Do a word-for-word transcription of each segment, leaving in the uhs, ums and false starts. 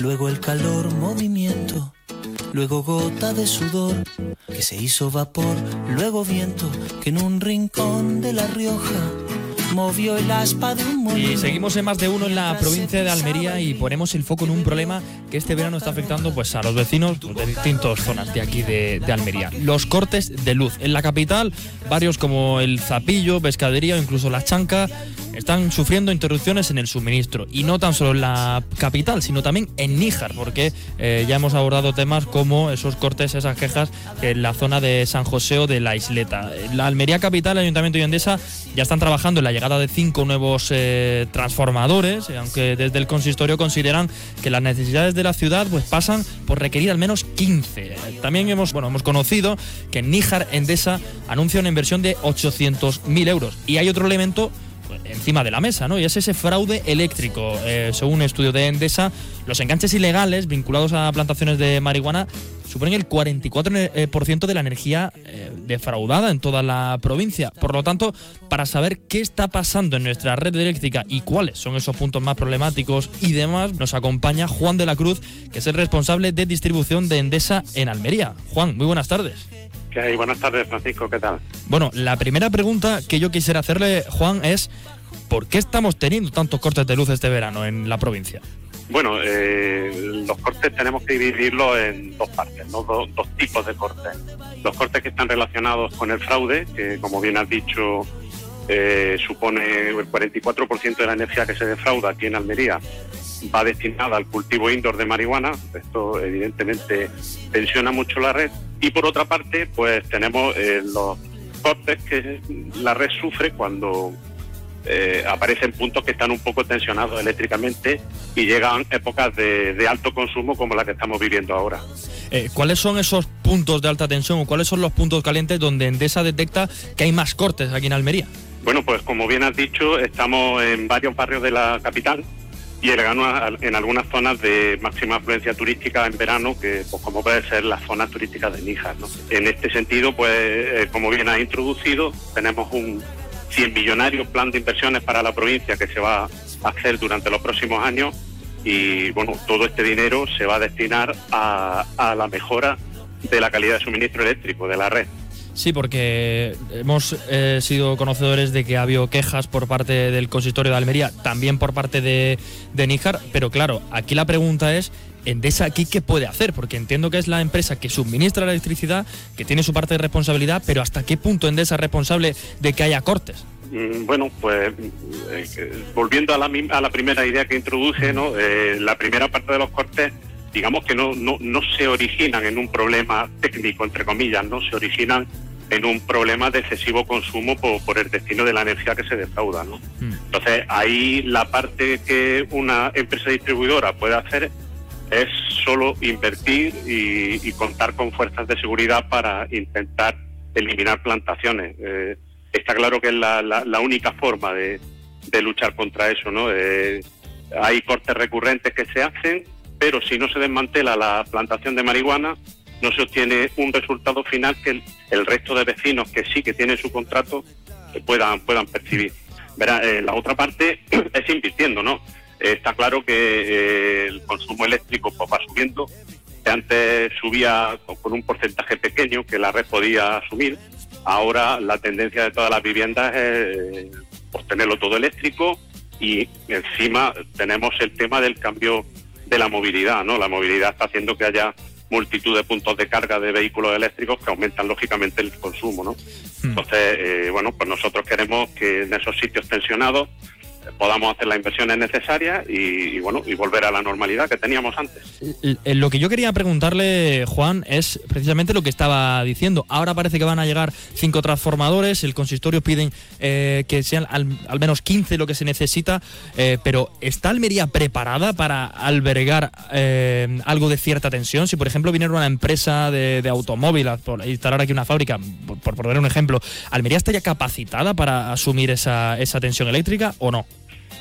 Luego el calor, movimiento, luego gota de sudor, que se hizo vapor, luego viento, que en un rincón de La Rioja movió el aspa de un molino. Y seguimos en Más de Uno en la provincia de Almería y ponemos el foco en un problema que este verano está afectando pues a los vecinos de distintas zonas de aquí de, de Almería. Los cortes de luz. En la capital, barrios como El Zapillo, Pescadería o incluso La Chanca están sufriendo interrupciones en el suministro. Y no tan solo en la capital, sino también en Níjar, porque eh, ya hemos abordado temas como esos cortes, esas quejas en la zona de San José o de La Isleta. La Almería capital, el Ayuntamiento y Endesa ya están trabajando en la llegada de cinco nuevos eh, transformadores, aunque desde el consistorio consideran que las necesidades de la ciudad pues pasan por requerir al menos quince. También hemos, bueno, hemos conocido que en Níjar Endesa anuncia una inversión de ochocientos mil euros. Y hay otro elemento encima de la mesa, ¿no? Y es ese fraude eléctrico. Eh, según un estudio de Endesa, los enganches ilegales vinculados a plantaciones de marihuana suponen el cuarenta y cuatro por ciento de la energía eh, defraudada en toda la provincia. Por lo tanto, para saber qué está pasando en nuestra red eléctrica y cuáles son esos puntos más problemáticos y demás, nos acompaña Juan de la Cruz, que es el responsable de distribución de Endesa en Almería. Juan, muy buenas tardes. ¿Qué hay? Buenas tardes, Francisco, ¿qué tal? Bueno, la primera pregunta que yo quisiera hacerle, Juan, es ¿por qué estamos teniendo tantos cortes de luz este verano en la provincia? Bueno, eh, los cortes tenemos que dividirlos en dos partes, ¿no? Dos, dos tipos de cortes. Los cortes que están relacionados con el fraude, que como bien has dicho, eh, supone el cuarenta y cuatro por ciento de la energía que se defrauda aquí en Almería, va destinada al cultivo indoor de marihuana. Esto evidentemente tensiona mucho la red. Y por otra parte, pues tenemos eh, los cortes que la red sufre cuando eh, aparecen puntos que están un poco tensionados eléctricamente y llegan épocas de, de alto consumo como la que estamos viviendo ahora. Eh, ¿Cuáles son esos puntos de alta tensión o cuáles son los puntos calientes donde Endesa detecta que hay más cortes aquí en Almería? Bueno, pues como bien has dicho, estamos en varios barrios de la capital y en algunas zonas de máxima afluencia turística en verano, que pues como puede ser las zonas turísticas de Níjar, ¿no? En este sentido, pues eh, como bien has introducido, tenemos un cien millonario plan de inversiones para la provincia que se va a hacer durante los próximos años y bueno, todo este dinero se va a destinar a, a la mejora de la calidad de suministro eléctrico de la red. Sí, porque hemos eh, sido conocedores de que ha habido quejas por parte del consistorio de Almería, también por parte de, de Níjar, pero claro, aquí la pregunta es, ¿Endesa aquí qué puede hacer? Porque entiendo que es la empresa que suministra la electricidad, que tiene su parte de responsabilidad, pero ¿hasta qué punto Endesa es responsable de que haya cortes? Mm, bueno, pues eh, volviendo a la, a la primera idea que introduce, ¿no? Eh, la primera parte de los cortes, digamos que no, no, no se originan en un problema técnico, entre comillas, no se originan en un problema de excesivo consumo por, por el destino de la energía que se defrauda, ¿no? Mm. Entonces, ahí la parte que una empresa distribuidora puede hacer es solo invertir y, y contar con fuerzas de seguridad para intentar eliminar plantaciones. Eh, está claro que es la, la, la única forma de, de luchar contra eso, ¿no? Eh, hay cortes recurrentes que se hacen, pero si no se desmantela la plantación de marihuana, no se obtiene un resultado final que el, el resto de vecinos que sí que tienen su contrato puedan, puedan percibir. Verá, eh, la otra parte es invirtiendo, ¿no? Eh, está claro que eh, el consumo eléctrico pues, va subiendo. Antes subía con un porcentaje pequeño que la red podía asumir. Ahora la tendencia de todas las viviendas es eh, pues, tenerlo todo eléctrico y encima tenemos el tema del cambio de la movilidad, ¿no? La movilidad está haciendo que haya multitud de puntos de carga de vehículos eléctricos que aumentan lógicamente el consumo, ¿no? Mm. Entonces, eh, bueno, pues nosotros queremos que en esos sitios tensionados podamos hacer las inversiones necesarias y, y bueno y volver a la normalidad que teníamos antes. Lo que yo quería preguntarle, Juan, es precisamente lo que estaba diciendo. Ahora parece que van a llegar cinco transformadores, el consistorio piden eh, que sean al, al menos quince lo que se necesita, eh, pero ¿está Almería preparada para albergar eh, algo de cierta tensión? Si por ejemplo viniera una empresa de, de automóviles por instalar aquí una fábrica, por, por poner un ejemplo, ¿Almería estaría capacitada para asumir esa, esa tensión eléctrica o no?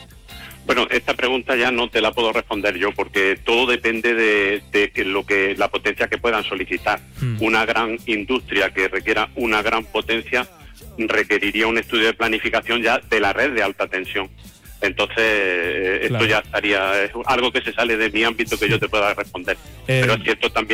Bueno, esta pregunta ya no te la puedo responder yo porque todo depende de, de que lo que la potencia que puedan solicitar. Mm. Una gran industria que requiera una gran potencia requeriría un estudio de planificación ya de la red de alta tensión. Entonces, eh, esto Claro. ya estaría, es algo que se sale de mi ámbito que yo te pueda responder. Eh, Pero es cierto también